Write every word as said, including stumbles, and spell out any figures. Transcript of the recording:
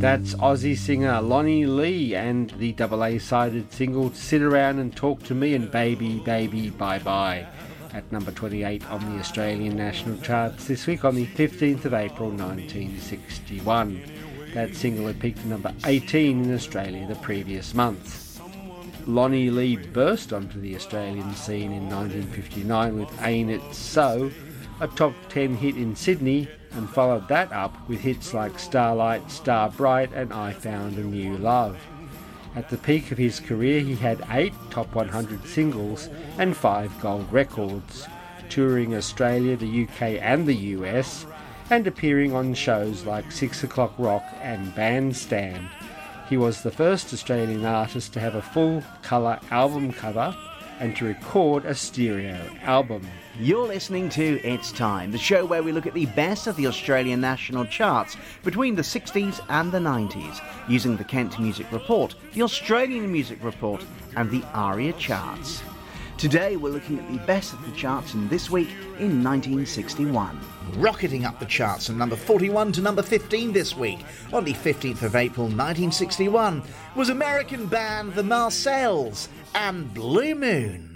That's Aussie singer Lonnie Lee and the double A-sided single Sit Around and Talk to Me and Baby, Baby, Bye Bye at number twenty-eight on the Australian national charts this week on the fifteenth of April nineteen sixty-one. That single had peaked at number eighteen in Australia the previous month. Lonnie Lee burst onto the Australian scene in nineteen fifty-nine with Ain't It So, a top ten hit in Sydney, and followed that up with hits like Starlight, Star Bright and I Found a New Love. At the peak of his career he had eight top one hundred singles and five gold records, touring Australia, the U K and the U S, and appearing on shows like Six O'Clock Rock and Bandstand. He was the first Australian artist to have a full colour album cover and to record a stereo album. You're listening to It's Time, the show where we look at the best of the Australian national charts between the sixties and the nineties, using the Kent Music Report, the Australian Music Report and the ARIA charts. Today we're looking at the best of the charts in this week in nineteen sixty-one. Rocketing up the charts from number forty-one to number fifteen this week, on the fifteenth of April nineteen sixty-one, was American band The Marcels and Blue Moon.